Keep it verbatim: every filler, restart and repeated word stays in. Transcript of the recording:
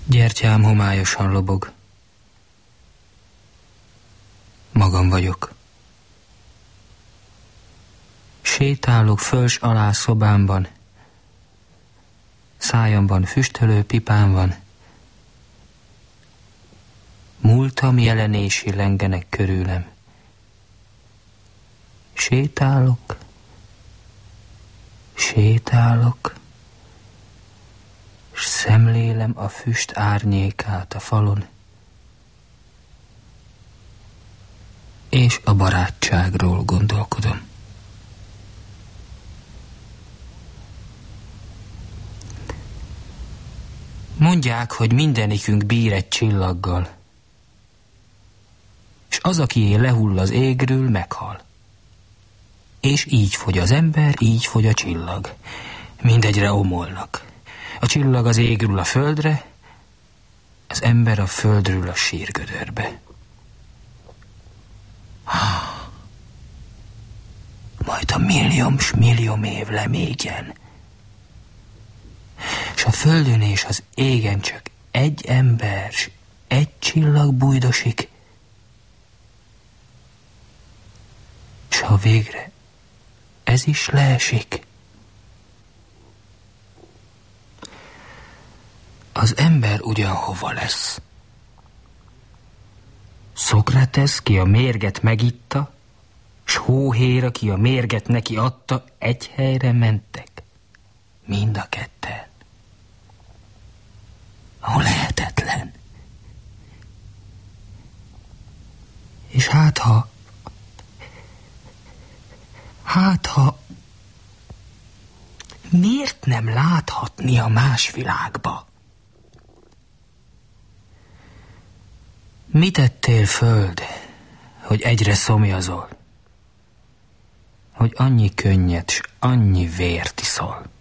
Gyertyám homályosan lobog. Magam vagyok. Sétálok földs alá szobámban. Szájamban füstölő pipám van. Múltam jelenési lengenek körülem. Sétálok, sétálok, s szemlélem a füst árnyékát a falon, és a barátságról gondolkodom. Mondják, hogy mindenikünk bír egy csillaggal, és az, akié lehull az égről, meghal. És így fogy az ember, így fogy a csillag. Mindegyre omolnak. A csillag az égről a földre, az ember a földről a sírgödörbe. Majd a millióm s millióm év lemégyen, s a földön és az égen csak egy ember s egy csillag bújdosik, s ha végre ez is leesik, az ember ugyanhova lesz. Szokratesz, ki a mérget megitta, s Hóhér, ki a mérget neki adta, egy helyre mentek, mind a ketten. Ó, lehetetlen. És hát ha Hát, ha miért nem láthatni a más világba? Mit tettél, föld, hogy egyre szomjazol? Hogy annyi könnyet s annyi vért iszol?